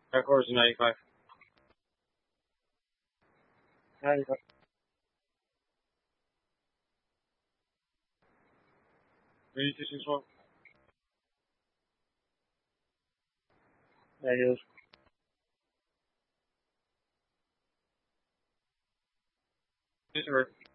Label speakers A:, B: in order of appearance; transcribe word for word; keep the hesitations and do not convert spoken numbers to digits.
A: Of course, ninety-five. ninety-five. three two six one. Negative. Yes, sir.